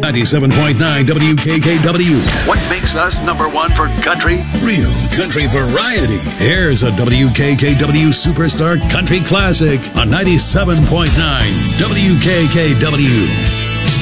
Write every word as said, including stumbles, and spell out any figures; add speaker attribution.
Speaker 1: ninety-seven point nine W K K W.
Speaker 2: What makes us number one for country?
Speaker 1: Real country variety. Here's a W K K W Superstar Country Classic on ninety-seven point nine W K K W.